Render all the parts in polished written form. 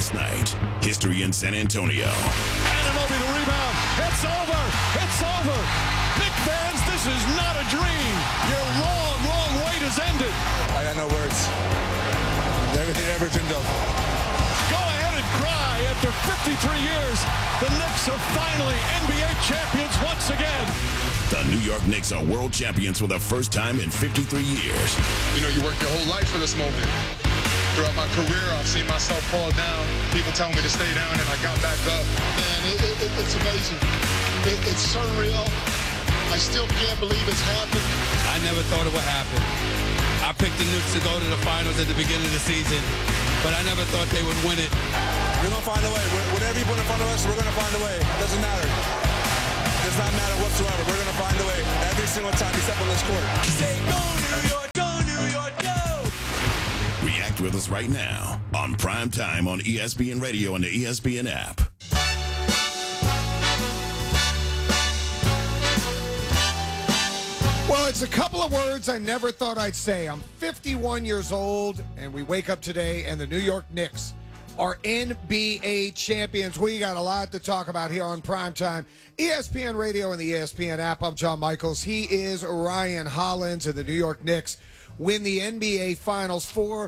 last night. History in San Antonio. Anunoby the rebound. It's over. It's over. Knicks fans, this is not a dream. Your long, long wait has ended. I got no words. Everything ever dreamed of. Go ahead and cry. After 53 years, the Knicks are finally NBA champions once again. The New York Knicks are world champions for the first time in 53 years. You know, you work your whole life for this moment. Throughout my career, I've seen myself fall down. People tell me to stay down, and I got back up. Man, it's amazing. It's surreal. I still can't believe it's happened. I never thought it would happen. I picked the Knicks to go to the finals at the beginning of the season, but I never thought they would win it. We're going to find a way. Whatever you put in front of us, we're going to find a way. It doesn't matter. It does not matter whatsoever. We're going to find a way every single time we step on this court. Say go New York, go New York, go! React with us right now on Prime Time on ESPN Radio and the ESPN app. Well, it's a couple of words I never thought I'd say. I'm 51 years old, and we wake up today, and the New York Knicks are NBA champions. We got a lot to talk about here on Primetime. ESPN Radio and the ESPN app. I'm John Michaels. He is Ryan Hollins, and the New York Knicks win the NBA Finals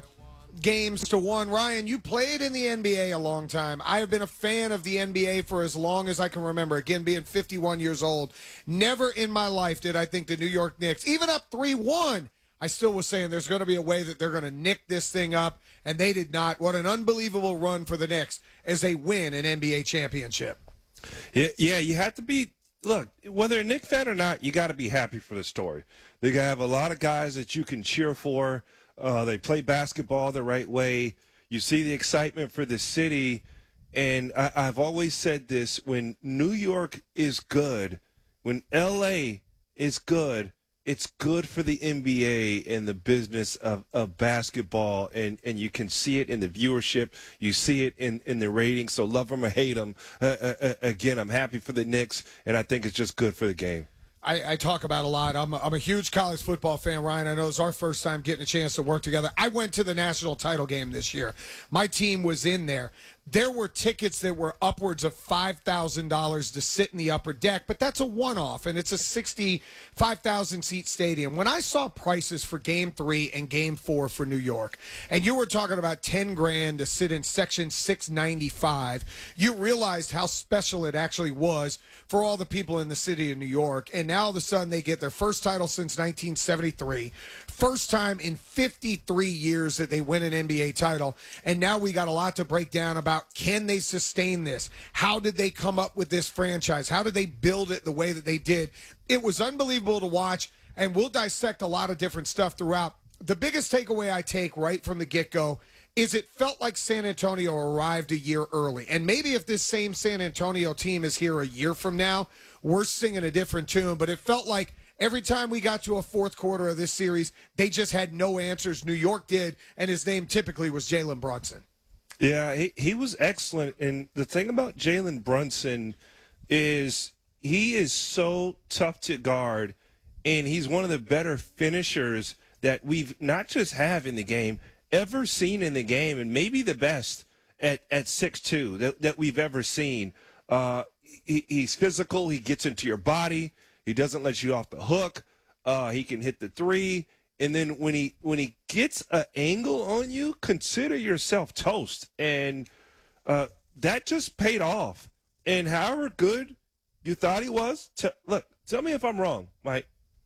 4-1. Ryan, you played in the NBA a long time. I have been a fan of the NBA for as long as I can remember. Again, being 51 years old. Never in my life did I think the New York Knicks, even up 3-1, I still was saying there's going to be a way that they're going to nick this thing up, and they did not. What an unbelievable run for the Knicks as they win an NBA championship. Yeah, you have to be, look, whether a Knicks fan or not, you got to be happy for the story. They have a lot of guys that you can cheer for. They play basketball the right way. You see the excitement for the city. And I've always said this, when New York is good, when L.A. is good, it's good for the NBA and the business of basketball, and you can see it in the viewership. You see it in the ratings. So love them or hate them. Again, I'm happy for the Knicks, and I think it's just good for the game. I talk about a lot. I'm a huge college football fan, Ryan. I know it's our first time getting a chance to work together. I went to the national title game this year. My team was in there. There were tickets that were upwards of $5,000 to sit in the upper deck, but that's a one-off, and it's a 65,000-seat stadium. When I saw prices for Game 3 and Game 4 for New York, and you were talking about $10,000 to sit in Section 695, you realized how special it actually was for all the people in the city of New York. And now all of a sudden they get their first title since 1973, first time in 53 years that they win an NBA title, and now we got a lot to break down about. Can they sustain this? How did they come up with this franchise? How did they build it the way that they did? It was unbelievable to watch, and we'll dissect a lot of different stuff throughout. The biggest takeaway I take right from the get-go is it felt like San Antonio arrived a year early. And maybe if this same San Antonio team is here a year from now, we're singing a different tune. But it felt like every time we got to a fourth quarter of this series, they just had no answers. New York did, and his name typically was Jalen Brunson. Yeah, he was excellent. And the thing about Jalen Brunson is he is so tough to guard, and he's one of the better finishers that we've not just have in the game, ever seen in the game, and maybe the best at 6'2" that we've ever seen. He's physical. He gets into your body. He doesn't let you off the hook. He can hit the three. And then when he gets an angle on you, consider yourself toast. And that just paid off. And however good you thought he was, look, tell me if I'm wrong, Mike.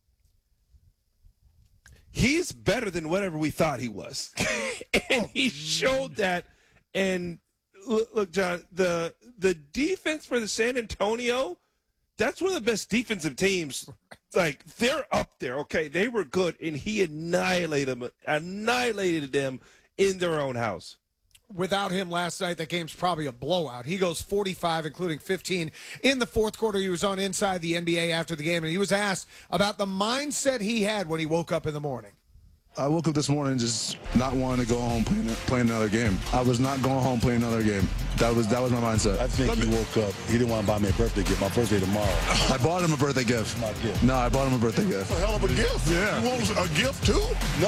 He's better than whatever we thought he was. And he showed that. And look, John, the defense for the San Antonio, that's one of the best defensive teams. Like, they're up there, okay? They were good, and he annihilated them in their own house. Without him last night, that game's probably a blowout. He goes 45, including 15 in the fourth quarter. He was on Inside the NBA after the game, and he was asked about the mindset he had when he woke up in the morning. I woke up this morning just not wanting to go home playing another game. I was not going home playing another game. That was my mindset. I think he woke up. He didn't want to buy me a birthday gift. My birthday tomorrow. I bought him a birthday gift. My gift. No, I bought him a birthday gift. That's a hell of a gift. Yeah. You want a gift too? No.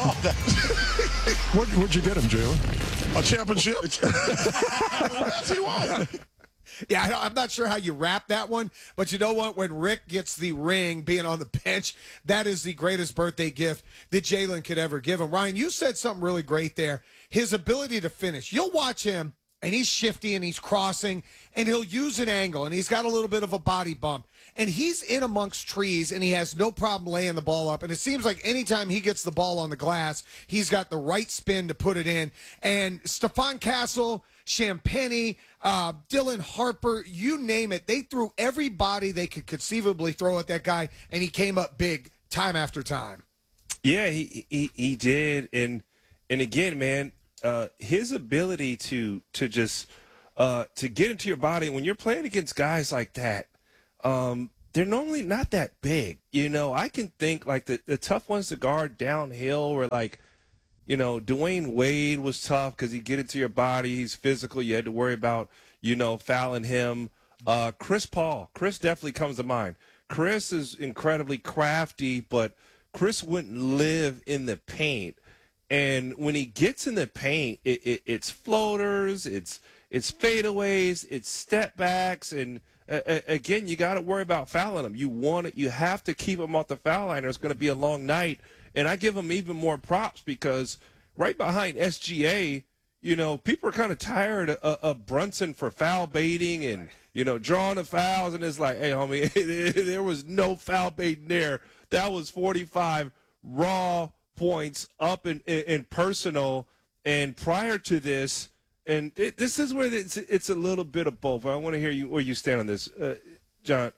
What'd you get him, Jalen? A championship? What else he want? Yeah, I'm not sure how you wrap that one, but you know what? When Rick gets the ring being on the bench, that is the greatest birthday gift that Jalen could ever give him. Ryan, you said something really great there. His ability to finish. You'll watch him, and he's shifty, and he's crossing, and he'll use an angle, and he's got a little bit of a body bump. And he's in amongst trees, and he has no problem laying the ball up. And it seems like anytime he gets the ball on the glass, he's got the right spin to put it in. And Stephon Castle, Champagnie, Dylan Harper, you name it. They threw every body they could conceivably throw at that guy, and he came up big time after time. Yeah, he did. And again, man, his ability to just to get into your body when you're playing against guys like that, they're normally not that big. You know, I can think like the tough ones to guard downhill were like, you know, Dwayne Wade was tough because he'd get into your body. He's physical. You had to worry about, you know, fouling him. Chris Paul. Chris definitely comes to mind. Chris is incredibly crafty, but Chris wouldn't live in the paint. And when he gets in the paint, it's floaters, it's fadeaways, it's step backs, and again, you got to worry about fouling him. You have to keep him off the foul line, or it's going to be a long night. And I give him even more props because right behind SGA, you know, people are kind of tired of Brunson for foul baiting and, you know, drawing the fouls. And it's like, hey, homie, there was no foul baiting there. That was 45 raw points up in personal. And prior to this, and this is where it's a little bit of both. I want to hear you where you stand on this, John.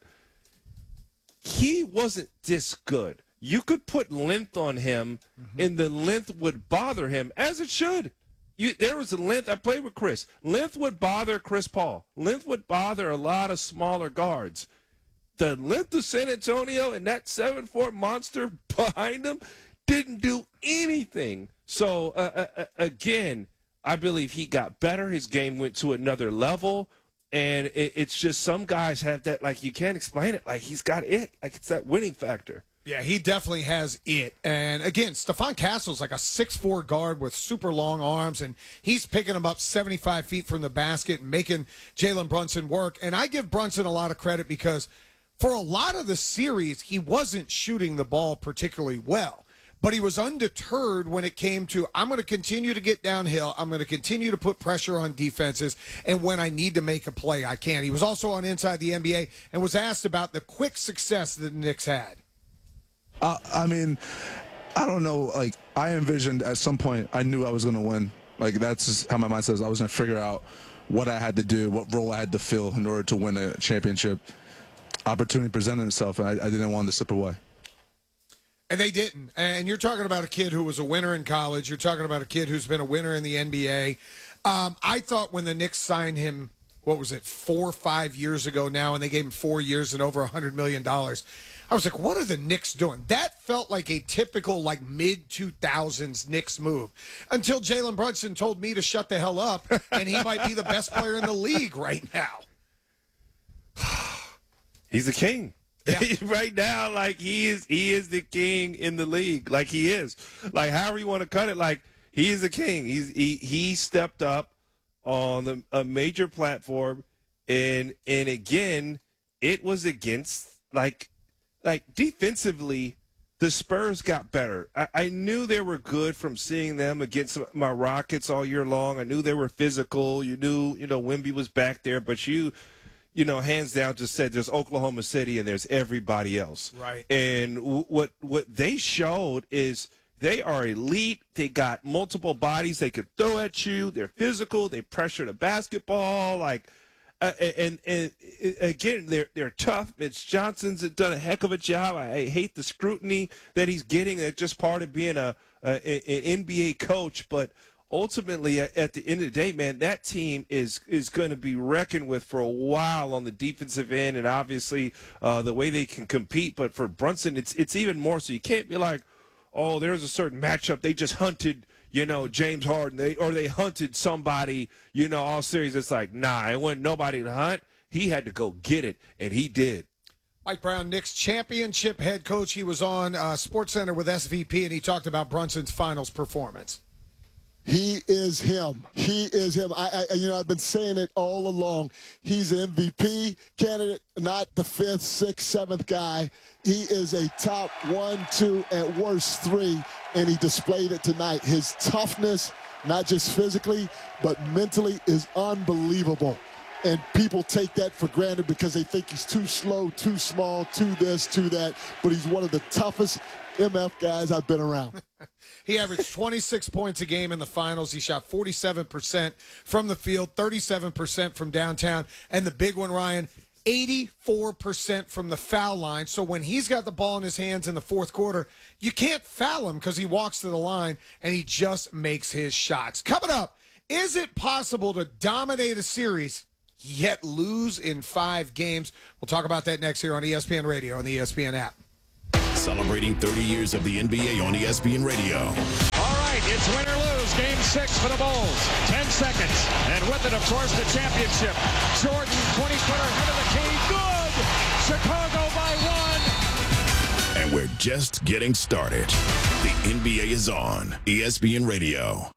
He wasn't this good. You could put length on him, and the length would bother him, as it should. There was a length. I played with Chris. Length would bother Chris Paul. Length would bother a lot of smaller guards. The length of San Antonio and that 7'4" monster behind him didn't do anything. So, again, I believe he got better. His game went to another level. And it's just some guys have that, like, you can't explain it. Like, he's got it. Like, it's that winning factor. Yeah, he definitely has it. And, again, Stephon Castle's like a 6'4" guard with super long arms, and he's picking him up 75 feet from the basket and making Jalen Brunson work. And I give Brunson a lot of credit because for a lot of the series, he wasn't shooting the ball particularly well. But he was undeterred when it came to, I'm going to continue to get downhill. I'm going to continue to put pressure on defenses. And when I need to make a play, I can. He was also on Inside the NBA and was asked about the quick success that the Knicks had. I mean, I don't know. Like, I envisioned at some point I knew I was going to win. Like, that's just how my mind says. I was going to figure out what I had to do, what role I had to fill in order to win a championship. Opportunity presented itself, and I didn't want to slip away. And they didn't. And you're talking about a kid who was a winner in college. You're talking about a kid who's been a winner in the NBA. I thought when the Knicks signed him, what was it, 4 or 5 years ago now, and they gave him 4 years and over $100 million, I was like, what are the Knicks doing? That felt like a typical, like, mid-2000s Knicks move until Jalen Brunson told me to shut the hell up, and he might be the best player in the league right now. He's the king. Yeah. Right now, like, he is the king in the league. Like, he is. Like, however you want to cut it, like, he is the king. He stepped up on a major platform, and again, it was against, like defensively, the Spurs got better. I knew they were good from seeing them against my Rockets all year long. I knew they were physical. You knew, Wemby was back there, but you know, hands down just said there's Oklahoma City and there's everybody else. Right. And what they showed is they are elite. They got multiple bodies they could throw at you. They're physical. They pressure the basketball. Like, and again, they're tough. Mitch Johnson's done a heck of a job. I hate the scrutiny that he's getting. That's just part of being an NBA coach. But ultimately, at the end of the day, man, that team is going to be reckoned with for a while on the defensive end, and obviously the way they can compete. But for Brunson, it's even more so. You can't be like, oh, there's a certain matchup. They just hunted, James Harden. They hunted somebody, all series. It's like, nah, it wasn't nobody to hunt. He had to go get it, and he did. Mike Brown, Knicks championship head coach. He was on SportsCenter with SVP, and he talked about Brunson's finals performance. He is him. He is him. I've been saying it all along. He's an MVP candidate, not the 5th, 6th, 7th guy. He is a top 1, 2, at worst 3, and he displayed it tonight. His toughness, not just physically, but mentally, is unbelievable. And people take that for granted because they think he's too slow, too small, too this, too that. But he's one of the toughest MF guys I've been around. He averaged 26 points a game in the finals. He shot 47% from the field, 37% from downtown. And the big one, Ryan, 84% from the foul line. So when he's got the ball in his hands in the fourth quarter, you can't foul him because he walks to the line and he just makes his shots. Coming up, is it possible to dominate a series yet lose in 5 games? We'll talk about that next here on ESPN Radio and the ESPN app. Celebrating 30 years of the NBA on ESPN Radio. All right, it's win or lose. Game 6 for the Bulls. 10 seconds. And with it, of course, the championship. Jordan, 20-footer, head of the key. Good! Chicago by 1. And we're just getting started. The NBA is on ESPN Radio.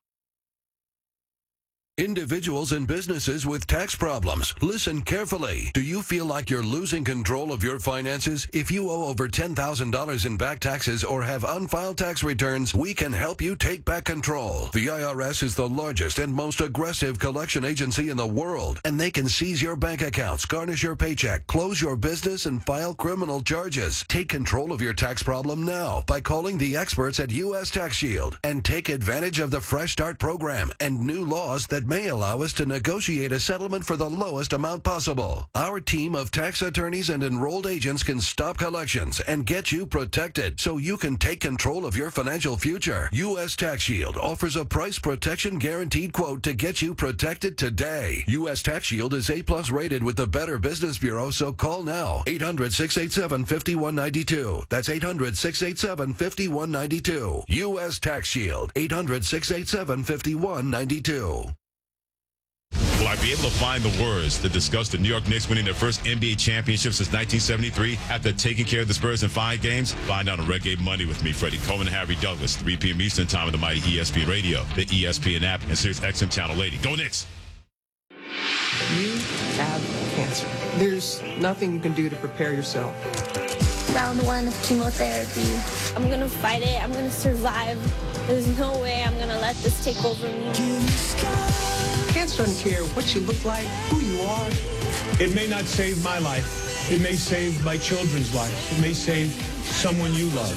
Individuals and businesses with tax problems, listen carefully. Do you feel like you're losing control of your finances? If you owe over $10,000 in back taxes or have unfiled tax returns, we can help you take back control. The IRS is the largest and most aggressive collection agency in the world, and they can seize your bank accounts, garnish your paycheck, close your business, and file criminal charges. Take control of your tax problem now by calling the experts at U.S. Tax Shield and take advantage of the Fresh Start program and new laws that may allow us to negotiate a settlement for the lowest amount possible. Our team of tax attorneys and enrolled agents can stop collections and get you protected so you can take control of your financial future. U.S. Tax Shield offers a price protection guaranteed quote to get you protected today. U.S. Tax Shield is A+ rated with the Better Business Bureau, so call now. 800-687-5192. That's 800-687-5192. U.S. Tax Shield. 800-687-5192. Will I be able to find the words to discuss the New York Knicks winning their first NBA championship since 1973 after taking care of the Spurs in 5 games? Find out on Red Game Money with me, Freddie Coleman and Harry Douglas, 3 p.m. Eastern Time on the mighty ESPN Radio, the ESPN app, and Sirius XM Channel 80. Go Knicks! You have cancer. There's nothing you can do to prepare yourself. Round 1 of chemotherapy. I'm going to fight it. I'm going to survive. There's no way I'm going to let this take over me. Cancer doesn't care what you look like, who you are. It may not save my life. It may save my children's lives. It may save someone you love.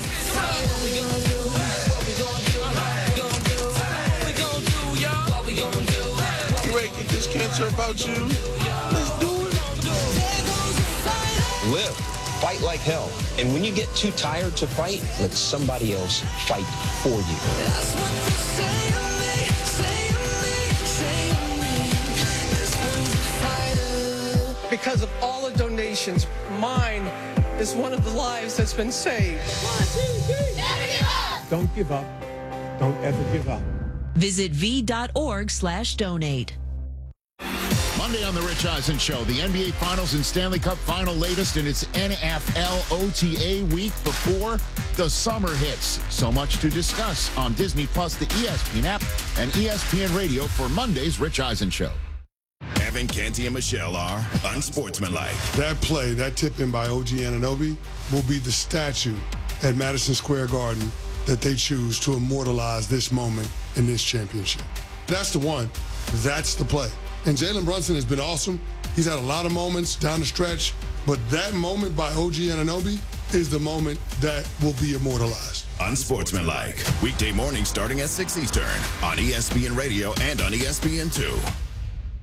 You ready to get this cancer about you? Let's do it. Live. Fight like hell. And when you get too tired to fight, let somebody else fight for you. Because of all the donations, mine is one of the lives that's been saved. 1, 2, 3. Never give up. Don't give up. Don't ever give up. Visit v.org/donate. Monday on The Rich Eisen Show, the NBA Finals and Stanley Cup Final latest in its NFL OTA week before the summer hits. So much to discuss on Disney Plus, the ESPN app, and ESPN Radio for Monday's Rich Eisen Show. Evan, Canty, and Michelle are unsportsmanlike. That play, that tip-in by OG Anunoby, will be the statue at Madison Square Garden that they choose to immortalize this moment in this championship. That's the one. That's the play. And Jalen Brunson has been awesome. He's had a lot of moments down the stretch, but that moment by OG Anunoby is the moment that will be immortalized. Unsportsmanlike. Weekday morning starting at 6 Eastern on ESPN Radio and on ESPN2.